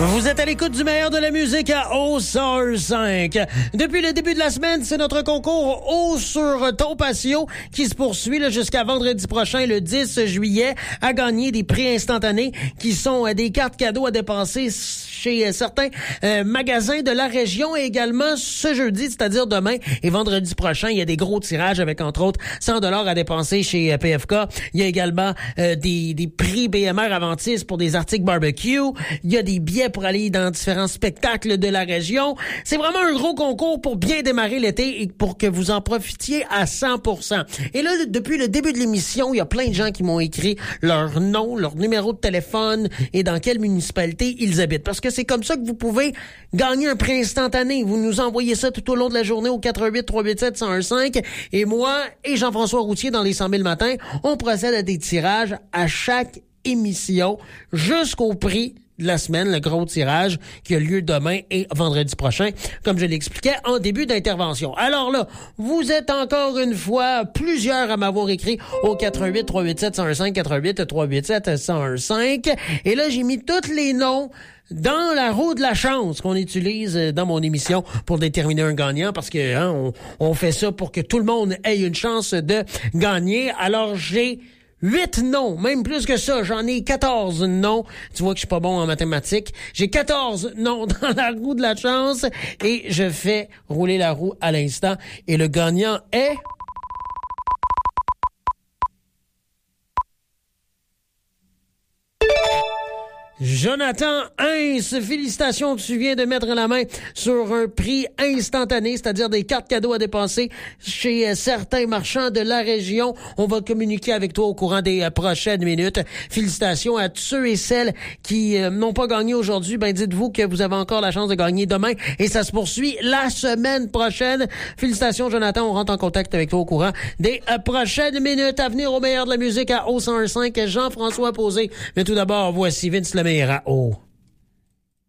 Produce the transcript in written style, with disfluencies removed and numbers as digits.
Vous êtes à l'écoute du meilleur de la musique à O105. Depuis le début de la semaine, c'est notre concours O sur ton patio qui se poursuit là, jusqu'à vendredi prochain, le 10 juillet, à gagner des prix instantanés qui sont des cartes cadeaux à dépenser chez certains magasins de la région et également ce jeudi, c'est-à-dire demain et vendredi prochain, il y a des gros tirages avec entre autres 100 $ à dépenser chez PFK. Il y a également des prix BMR Aventis pour des articles barbecue. Il y a des billets pour aller dans différents spectacles de la région. C'est vraiment un gros concours pour bien démarrer l'été et pour que vous en profitiez à 100%. Et là, depuis le début de l'émission, il y a plein de gens qui m'ont écrit leur nom, leur numéro de téléphone et dans quelle municipalité ils habitent. Parce que c'est comme ça que vous pouvez gagner un prix instantané. Vous nous envoyez ça tout au long de la journée au 88 387 1015 et moi et Jean-François Routier dans les 100 000 matins, on procède à des tirages à chaque émission jusqu'au prix de la semaine, le gros tirage qui a lieu demain et vendredi prochain, comme je l'expliquais en début d'intervention. Alors là, vous êtes encore une fois plusieurs à m'avoir écrit au 88 387 1015 88 387 1015 et là, j'ai mis tous les noms dans la roue de la chance qu'on utilise dans mon émission pour déterminer un gagnant parce que on fait ça pour que tout le monde ait une chance de gagner. Alors, j'ai 8 noms, même plus que ça. J'en ai 14 noms. Tu vois que je suis pas bon en mathématiques. J'ai 14 noms dans la roue de la chance et je fais rouler la roue à l'instant. Et le gagnant est... Jonathan Heinz, félicitations, tu viens de mettre la main sur un prix instantané, c'est-à-dire des cartes cadeaux à dépenser chez certains marchands de la région. On va communiquer avec toi au courant des prochaines minutes. Félicitations à tous ceux et celles qui n'ont pas gagné aujourd'hui. Ben, dites-vous que vous avez encore la chance de gagner demain et ça se poursuit la semaine prochaine. Félicitations, Jonathan. On rentre en contact avec toi au courant des prochaines minutes. À venir au meilleur de la musique à O105, Jean-François Posé. Mais tout d'abord, voici Vince Lemire à O.